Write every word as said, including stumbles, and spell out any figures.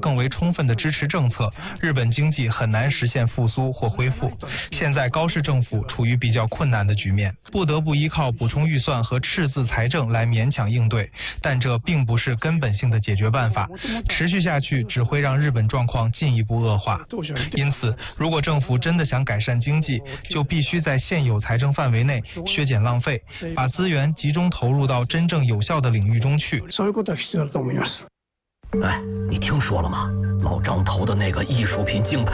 更为充分的支持政策，日本经济很难实现复苏或恢复。现在高市政府处于比较困难的局面，不得不依靠补充预算和赤字财政来勉强应对，但这并不是根本性的解决办法，持续下去只会让日本状况进一步恶化。因此，如果政府真的想改善经济，就必须在现有财政范围内削减浪费，把资源集中投入到真正有效的领域中去。 哎，你听说了吗？老张投的那个艺术品竞拍